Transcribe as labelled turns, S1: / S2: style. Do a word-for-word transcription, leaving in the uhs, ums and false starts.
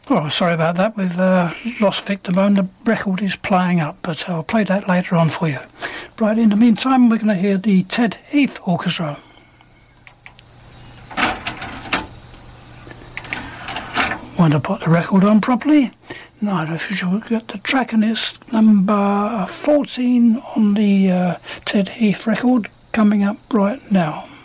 S1: Oh, sorry about that. We've uh, lost Victor Bone. The record is playing up, but I'll play that later on for you. Right, in the meantime, we're going to hear the Ted Heath Orchestra. Want to put the record on properly? No, I don't know if you get the track, and it's number fourteen on the uh, Ted Heath record, coming up right now.